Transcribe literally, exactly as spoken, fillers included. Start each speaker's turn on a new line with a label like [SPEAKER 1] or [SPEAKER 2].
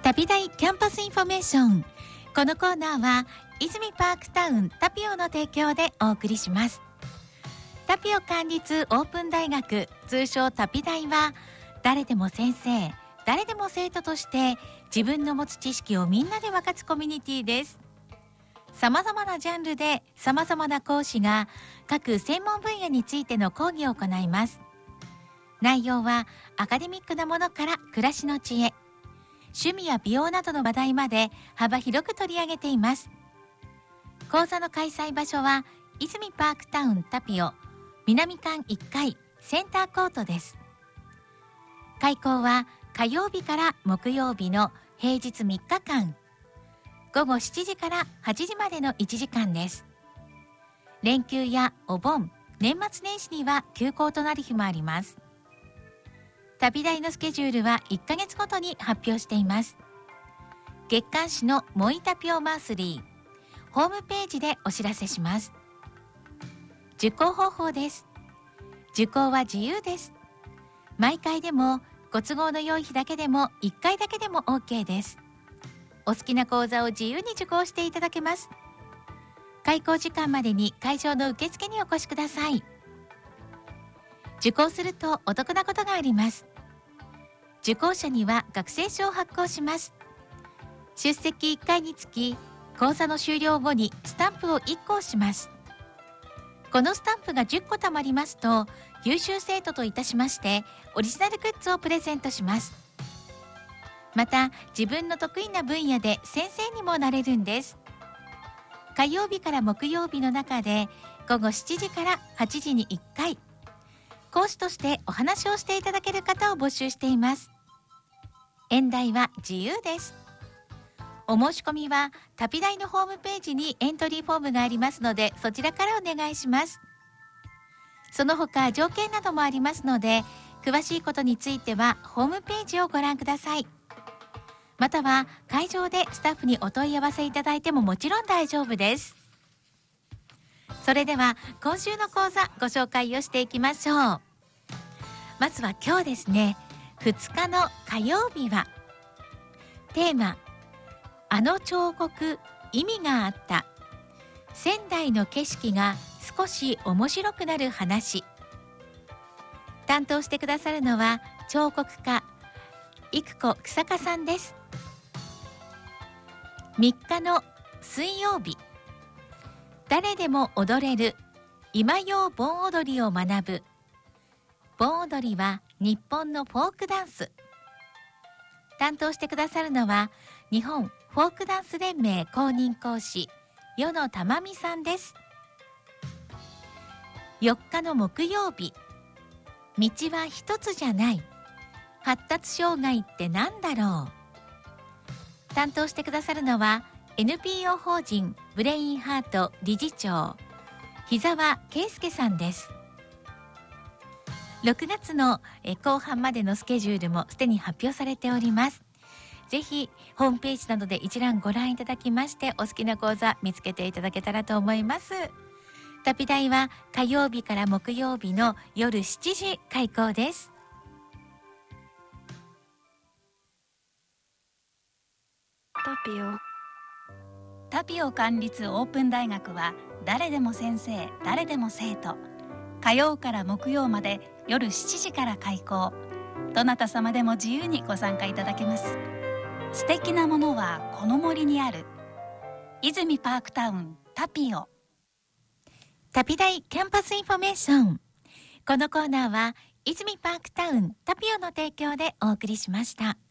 [SPEAKER 1] 旅大キャンパスインフォメーション。このコーナーは泉パークタウンタピオの提供でお送りします。タピオ管立オープン大学、通称タピ大は、誰でも先生、誰でも生徒として自分の持つ知識をみんなで分かつコミュニティです。さまざまなジャンルでさまざまな講師が各専門分野についての講義を行います。内容はアカデミックなものから暮らしの知恵、趣味や美容などの話題まで幅広く取り上げています。講座の開催場所は泉パークタウンタピオ南館いっかいセンターコートです。開講は火曜日から木曜日の平日みっかかん、ごごしちじからはちじまでのいちじかんです。連休やお盆、年末年始には休講となる日もあります。旅大のスケジュールはいっかげつごとに発表しています。月刊誌のモイタピオマースリー、ホームページでお知らせします。受講方法です。受講は自由です。毎回でもご都合の良い日だけでもいっかいだけでも OK です。お好きな講座を自由に受講していただけます。開講時間までに会場の受付にお越しください。受講するとお得なことがあります。受講者には学生証を発行します。出席いっかいにつき、講座の終了後にスタンプをいっこ押します。このスタンプがじゅっこたまりますと、優秀生徒といたしましてオリジナルグッズをプレゼントします。また自分の得意な分野で先生にもなれるんです。火曜日から木曜日の中でごごしちじからはちじにいっかい、講師としてお話をしていただける方を募集しています。演題は自由です。お申し込みはタピ大のホームページにエントリーフォームがありますので、そちらからお願いします。その他条件などもありますので、詳しいことについてはホームページをご覧ください。または会場でスタッフにお問い合わせいただいてももちろん大丈夫です。それでは今週の講座ご紹介をしていきましょう。まずは今日ですね、ふつかの火曜日はテーマ、あの彫刻意味があった、仙台の景色が少し面白くなる話。担当してくださるのは彫刻家生子草加さんです。みっかの水曜日、誰でも踊れる今用盆踊りを学ぶ。盆踊りは日本のフォークダンス。担当してくださるのは日本フォークダンス連盟公認講師与野珠美さんです。よっかの木曜日、道は一つじゃない、発達障害ってなんだろう。担当してくださるのは エヌピーオー 法人ブレインハート理事長日沢圭介さんです。ろくがつの後半までのスケジュールもすでに発表されております。ぜひホームページなどで一覧ご覧いただきまして、お好きな講座見つけていただけたらと思います。タピ大は火曜日から木曜日の夜しちじ開講です。
[SPEAKER 2] タピオタピオ管立オープン大学は、誰でも先生、誰でも生徒。火曜から木曜まで夜しちじから開講。どなた様でも自由にご参加いただけます。素敵なものはこの森にある。泉パークタウンタピオ。
[SPEAKER 1] タピ大キャンパスインフォメーション。このコーナーは泉パークタウンタピオの提供でお送りしました。